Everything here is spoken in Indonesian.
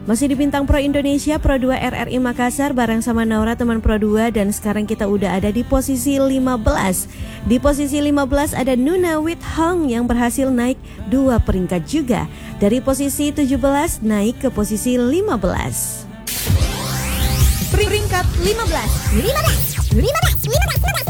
Masih di Bintang Pro Indonesia, Pro 2 RRI Makassar bareng sama Naura teman Pro 2. Dan sekarang kita udah ada di posisi 15. Di posisi 15 ada Nuna with Hong yang berhasil naik 2 peringkat juga. Dari posisi 17 naik ke posisi 15. Peringkat 15.